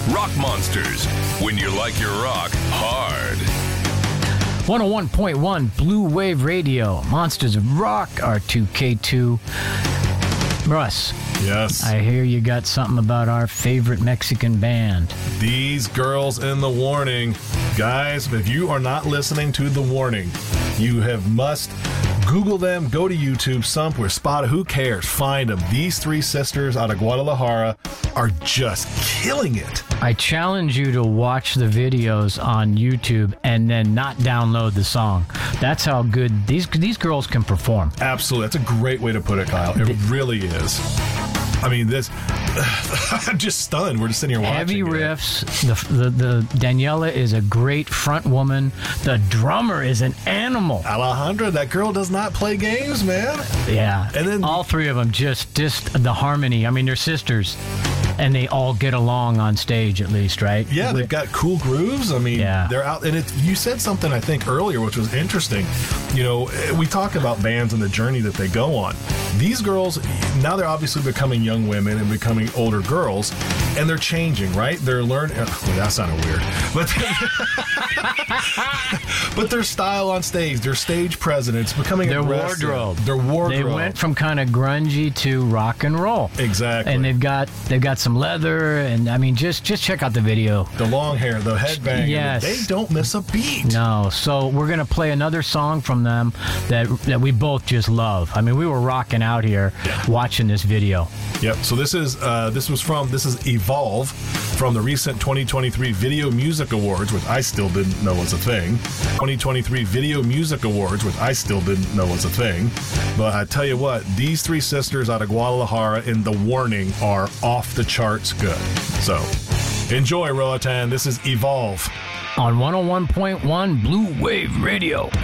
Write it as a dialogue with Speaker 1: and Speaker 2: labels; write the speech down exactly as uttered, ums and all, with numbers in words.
Speaker 1: Rock Monsters. When you like your rock hard.
Speaker 2: one oh one point one Blue Wave Radio. Monsters of Rock, R two K two. Russ.
Speaker 3: Yes.
Speaker 2: I hear you got something about our favorite Mexican band.
Speaker 3: These Girls in the Warning. Guys, if you are not listening to The Warning, you have must Google them, go to YouTube, somewhere, spot it, who cares? Find them. These three sisters out of Guadalajara are just killing it.
Speaker 2: I challenge you to watch the videos on YouTube and then not download the song. That's how good these these girls can perform.
Speaker 3: Absolutely. That's a great way to put it, Kyle. It really is. I mean, this. I'm just stunned. We're just sitting here watching.
Speaker 2: Heavy
Speaker 3: it.
Speaker 2: riffs. The, the the Daniela is a great front woman. The drummer is an animal.
Speaker 3: Alejandra, that girl does not play games, man.
Speaker 2: Yeah.
Speaker 3: And then
Speaker 2: all three of them, just just the harmony. I mean, they're sisters, and they all get along on stage, at least, right?
Speaker 3: Yeah, they've got cool grooves. I mean,
Speaker 2: yeah.
Speaker 3: they're out. And it, you said something, I think, earlier, which was interesting. You know, we talk about bands and the journey that they go on. These girls, now they're obviously becoming young women and becoming older girls, and they're changing, right? They're learning. Oh, that sounded weird. But, but their style on stage, their stage presence, becoming
Speaker 2: their
Speaker 3: aggressive.
Speaker 2: wardrobe.
Speaker 3: Their wardrobe.
Speaker 2: They went from kind of grungy to rock and roll.
Speaker 3: Exactly.
Speaker 2: And they've got they've got some leather, and I mean, just just check out the video.
Speaker 3: The long hair, the headbang.
Speaker 2: Yes.
Speaker 3: They don't miss a beat.
Speaker 2: No. So we're gonna play another song from them that that we both just love. I mean, we were rocking out here
Speaker 3: yeah.
Speaker 2: watching this video.
Speaker 3: Yep. So this is uh, this was from this is Evolve from the recent twenty twenty-three Video Music Awards, which I still didn't know was a thing. twenty twenty-three Video Music Awards, which I still didn't know was a thing. But I tell you what, these three sisters out of Guadalajara in The Warning are off the charts good. So enjoy, Roatan. This is Evolve
Speaker 2: on one oh one point one Blue Wave Radio.